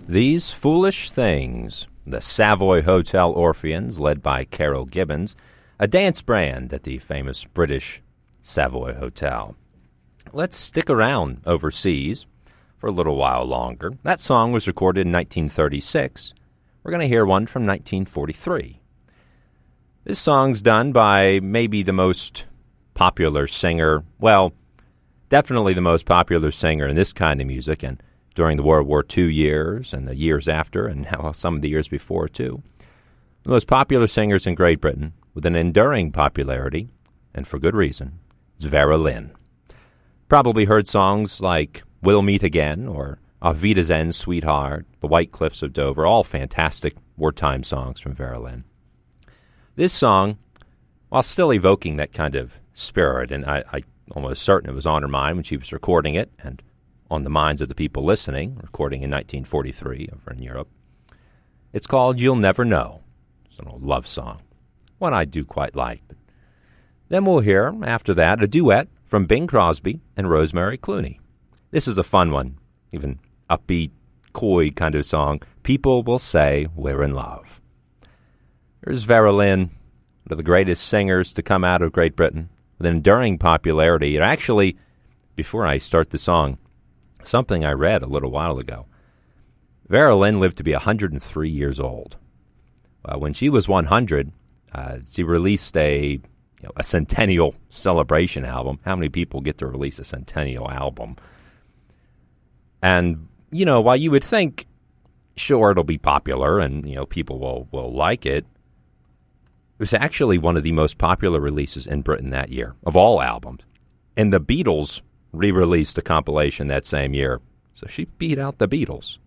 These Foolish Things, the Savoy Hotel Orpheans, led by Carol Gibbons, a dance brand at the famous British Savoy Hotel. Let's stick around overseas for a little while longer. That song was recorded in 1936. We're going to hear one from 1943. This song's done by maybe the most popular singer, well, definitely the most popular singer in this kind of music, and during the World War II years and the years after, and some of the years before, too. The most popular singers in Great Britain, with an enduring popularity, and for good reason, is Vera Lynn. Probably heard songs like We'll Meet Again, or Auf Wiedersehen, Sweetheart, The White Cliffs of Dover, all fantastic wartime songs from Vera Lynn. This song, while still evoking that kind of spirit, and I almost certain it was on her mind when she was recording it, and on the minds of the people listening, recording in 1943 over in Europe. It's called You'll Never Know. It's an old love song, one I do quite like. But then we'll hear, after that, a duet from Bing Crosby and Rosemary Clooney. This is a fun one, even upbeat, coy kind of song. People Will Say We're in Love. Here's Vera Lynn, one of the greatest singers to come out of Great Britain, with an enduring popularity. And actually, before I start the song, something I read a little while ago. Vera Lynn lived to be 103 years old. When she was 100, she released a centennial celebration album. How many people get to release a centennial album? And, while you would think, sure, it'll be popular and, people will like it, it was actually one of the most popular releases in Britain that year, of all albums. And the Beatles re-released a compilation that same year. So she beat out the Beatles.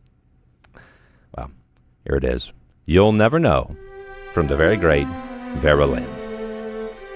Well, here it is. You'll Never Know, from the very great Vera Lynn.